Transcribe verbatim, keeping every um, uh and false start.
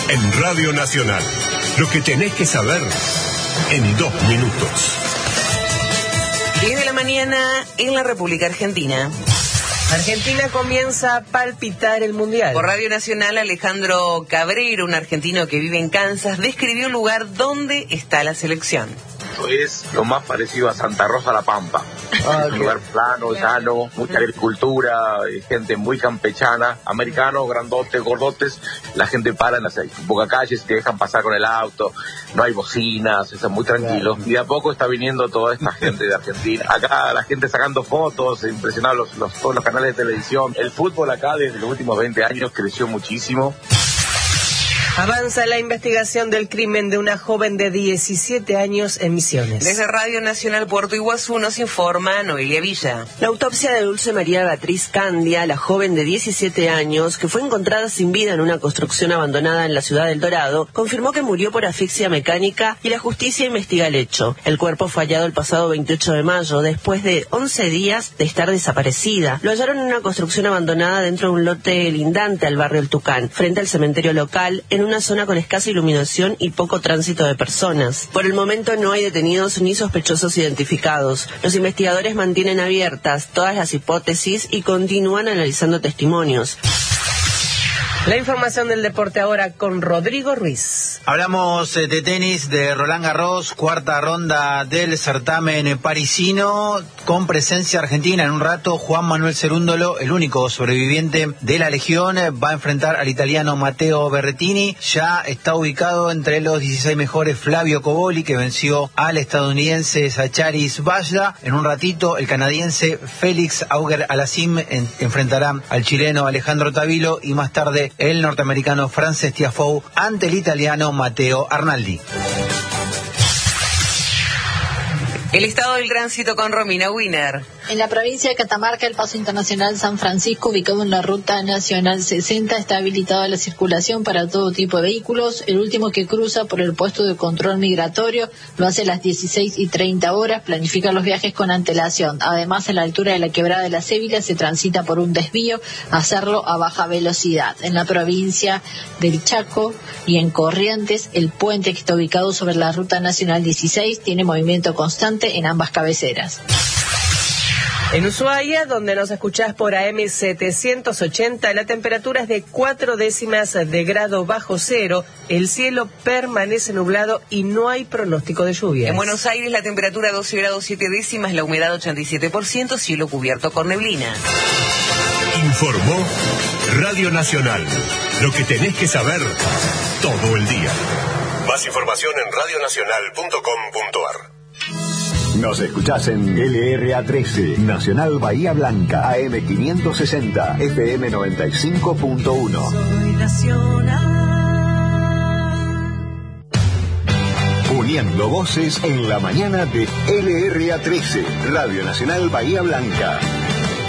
en Radio Nacional. Lo que tenés que saber en dos minutos. diez de la mañana en la República Argentina. Argentina comienza a palpitar el Mundial. Por Radio Nacional, Alejandro Cabrero, un argentino que vive en Kansas, describió el lugar donde está la selección. Es lo más parecido a Santa Rosa La Pampa. Ah, un lugar plano, llano, mucha agricultura, gente muy campechana, americanos, grandotes, gordotes. La gente para en las pocas calles, te dejan pasar con el auto, no hay bocinas, es muy tranquilo. Y de a poco está viniendo toda esta gente de Argentina. Acá la gente sacando fotos, impresionado los, los, todos los canales de televisión. El fútbol acá desde los últimos veinte años creció muchísimo. Avanza la investigación del crimen de una joven de diecisiete años en Misiones. Desde Radio Nacional Puerto Iguazú nos informa Noelia Villa. La autopsia de Dulce María Beatriz Candia, la joven de diecisiete años, que fue encontrada sin vida en una construcción abandonada en la ciudad del Dorado, confirmó que murió por asfixia mecánica y la justicia investiga el hecho. El cuerpo fue hallado el pasado veintiocho de mayo, después de once días de estar desaparecida. Lo hallaron en una construcción abandonada dentro de un lote lindante al barrio El Tucán, frente al cementerio local, en una zona con escasa iluminación y poco tránsito de personas. Por el momento no hay detenidos ni sospechosos identificados. Los investigadores mantienen abiertas todas las hipótesis y continúan analizando testimonios. La información del deporte ahora con Rodrigo Ruiz. Hablamos eh, de tenis de Roland Garros, cuarta ronda del certamen parisino, con presencia argentina. En un rato, Juan Manuel Cerúndolo, el único sobreviviente de la Legión, va a enfrentar al italiano Matteo Berrettini. Ya está ubicado entre los dieciséis mejores Flavio Cobolli, que venció al estadounidense Zacharis Bajda. En un ratito, el canadiense Félix Auger-Aliassime en, enfrentará al chileno Alejandro Tavilo, y más tarde el norteamericano Frances Tiafoe ante el italiano Matteo Arnaldi. El estado del tránsito con Romina Wiener. En la provincia de Catamarca, el paso internacional San Francisco, ubicado en la ruta nacional sesenta, está habilitado a la circulación para todo tipo de vehículos. El último que cruza por el puesto de control migratorio lo hace a las dieciséis y treinta horas. Planifica los viajes con antelación. Además, en la altura de la quebrada de la Cébila se transita por un desvío, hacerlo a baja velocidad. En la provincia del Chaco y en Corrientes, el puente que está ubicado sobre la ruta nacional dieciséis tiene movimiento constante en ambas cabeceras. En Ushuaia, donde nos escuchás por A M setecientos ochenta, la temperatura es de cuatro décimas de grado bajo cero, el cielo permanece nublado y no hay pronóstico de lluvia. En Buenos Aires la temperatura doce grados siete décimas, la humedad ochenta y siete por ciento, cielo cubierto con neblina. Informó Radio Nacional. Lo que tenés que saber todo el día. Más información en radio nacional punto com punto a r. Nos escuchás en L R A trece, Nacional Bahía Blanca, A M quinientos sesenta, F M noventa y cinco punto uno. Soy nacional. Uniendo voces en la mañana de L R A trece, Radio Nacional Bahía Blanca.